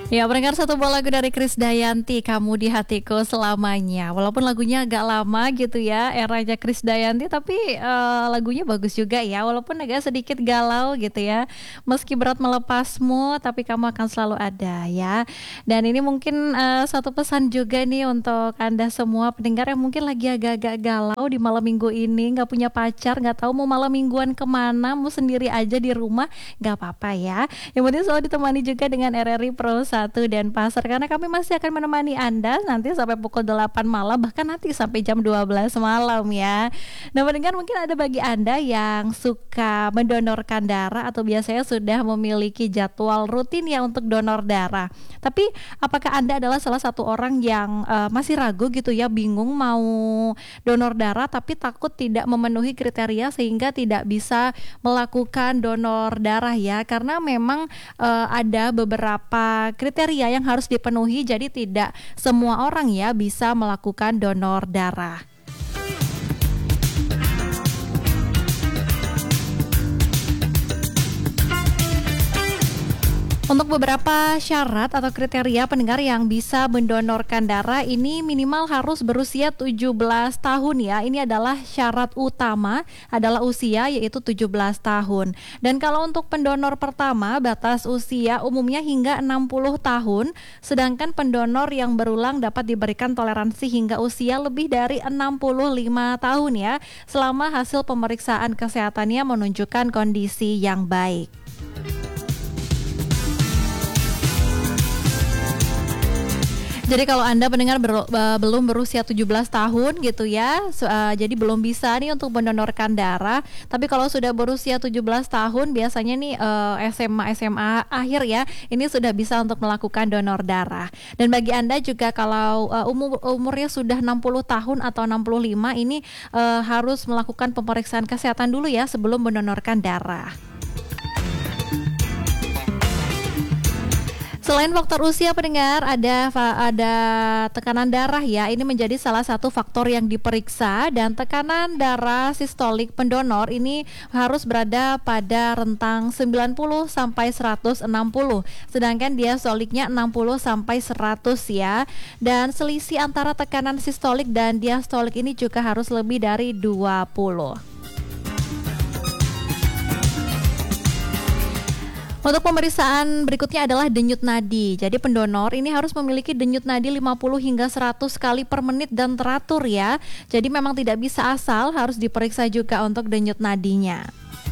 Ya, pendengar satu buah lagu dari Krisdayanti, Kamu di Hatiku Selamanya. Walaupun lagunya agak lama gitu ya, eranya Krisdayanti, tapi lagunya bagus juga ya. Walaupun agak sedikit galau gitu ya. Meski berat melepasmu, tapi kamu akan selalu ada ya. Dan ini mungkin satu pesan juga nih untuk Anda semua pendengar yang mungkin lagi agak-agak galau di malam minggu ini, nggak punya pacar, nggak tahu mau malam mingguan kemana, mau sendiri aja di rumah, nggak apa-apa ya. Yang penting selalu ditemani juga dengan RRI Pro 1 dan Pasar, karena kami masih akan menemani Anda nanti sampai pukul 8 malam, bahkan nanti sampai jam 12 malam ya. Nah, mendengar mungkin ada bagi Anda yang suka mendonorkan darah atau biasanya sudah memiliki jadwal rutin ya untuk donor darah. Tapi apakah Anda adalah salah satu orang yang masih ragu gitu ya, bingung mau donor darah tapi takut tidak memenuhi kriteria sehingga tidak bisa melakukan donor darah ya, karena memang ada beberapa kriteria yang harus dipenuhi, jadi tidak semua orang ya bisa melakukan donor darah. Untuk beberapa syarat atau kriteria pendengar yang bisa mendonorkan darah ini minimal harus berusia 17 tahun ya. Ini adalah syarat utama, adalah usia yaitu 17 tahun. Dan kalau untuk pendonor pertama batas usia umumnya hingga 60 tahun, sedangkan pendonor yang berulang dapat diberikan toleransi hingga usia lebih dari 65 tahun ya, selama hasil pemeriksaan kesehatannya menunjukkan kondisi yang baik. Jadi kalau Anda pendengar belum berusia 17 tahun gitu ya, jadi belum bisa nih untuk mendonorkan darah. Tapi kalau sudah berusia 17 tahun biasanya nih SMA akhir ya, ini sudah bisa untuk melakukan donor darah. Dan bagi Anda juga kalau umurnya sudah 60 tahun atau 65, ini harus melakukan pemeriksaan kesehatan dulu ya sebelum mendonorkan darah. Selain faktor usia pendengar, ada tekanan darah ya. Ini menjadi salah satu faktor yang diperiksa, dan tekanan darah sistolik pendonor ini harus berada pada rentang 90 sampai 160. Sedangkan diastoliknya 60 sampai 100 ya. Dan selisih antara tekanan sistolik dan diastolik ini juga harus lebih dari 20. Untuk pemeriksaan berikutnya adalah denyut nadi. Jadi pendonor ini harus memiliki denyut nadi 50 hingga 100 kali per menit dan teratur ya. Jadi memang tidak bisa asal, harus diperiksa juga untuk denyut nadinya.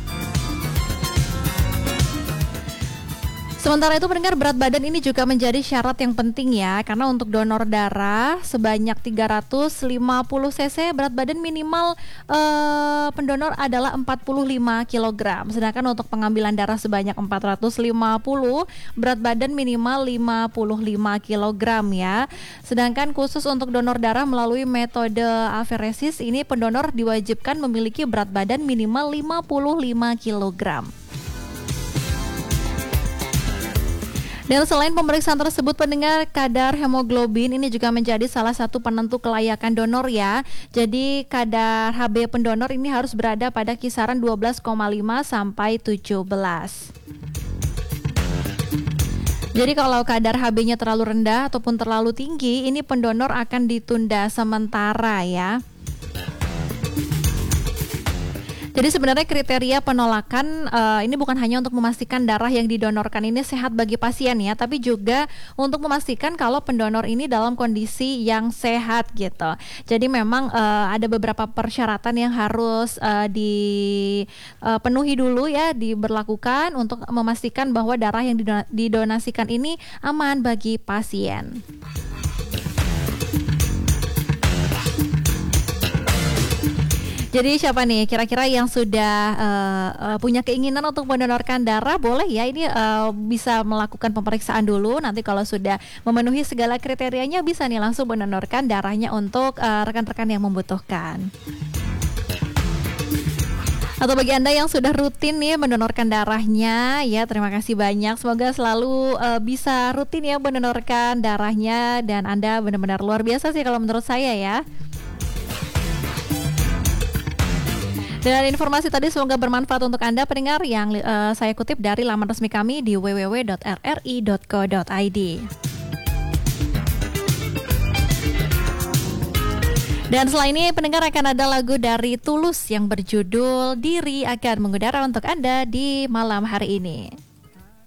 Sementara itu pendengar, berat badan ini juga menjadi syarat yang penting ya, karena untuk donor darah sebanyak 350 cc, berat badan minimal pendonor adalah 45 kg. Sedangkan untuk pengambilan darah sebanyak 450, berat badan minimal 55 kg ya. Sedangkan khusus untuk donor darah melalui metode aferesis ini pendonor diwajibkan memiliki berat badan minimal 55 kg. Dan selain pemeriksaan tersebut pendengar, kadar hemoglobin ini juga menjadi salah satu penentu kelayakan donor ya. Jadi kadar Hb pendonor ini harus berada pada kisaran 12,5 sampai 17. Jadi kalau kadar Hb-nya terlalu rendah ataupun terlalu tinggi, ini pendonor akan ditunda sementara ya. Jadi sebenarnya kriteria penolakan ini bukan hanya untuk memastikan darah yang didonorkan ini sehat bagi pasien ya, tapi juga untuk memastikan kalau pendonor ini dalam kondisi yang sehat gitu. Jadi memang ada beberapa persyaratan yang harus dipenuhi dulu ya, diberlakukan untuk memastikan bahwa darah yang didonasikan ini aman bagi pasien. Jadi siapa nih kira-kira yang sudah punya keinginan untuk mendonorkan darah, boleh ya ini bisa melakukan pemeriksaan dulu. Nanti kalau sudah memenuhi segala kriterianya bisa nih langsung mendonorkan darahnya untuk rekan-rekan yang membutuhkan. Atau bagi Anda yang sudah rutin nih mendonorkan darahnya ya, terima kasih banyak. Semoga selalu bisa rutin ya mendonorkan darahnya, dan Anda benar-benar luar biasa sih kalau menurut saya ya. Dan informasi tadi semoga bermanfaat untuk Anda pendengar yang saya kutip dari laman resmi kami di www.rri.co.id. Dan setelah ini pendengar akan ada lagu dari Tulus yang berjudul Diri akan mengudara untuk Anda di malam hari ini.